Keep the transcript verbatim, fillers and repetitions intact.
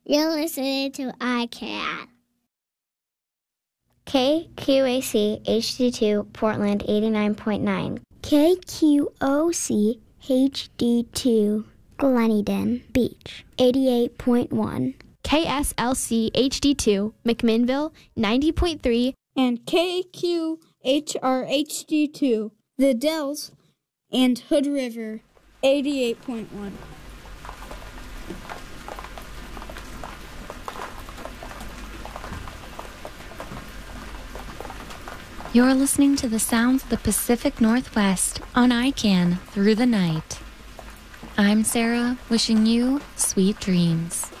You're listening to I CAN. K Q A C H D two Portland eighty-nine point nine. K Q O C H D two Gleneden Beach eighty-eight point one. K S L C H D two McMinnville ninety point three. And K Q H R H D two The Dells and Hood River eighty-eight point one. You're listening to the sounds of the Pacific Northwest on I CAN through the night. I'm Sarah, wishing you sweet dreams.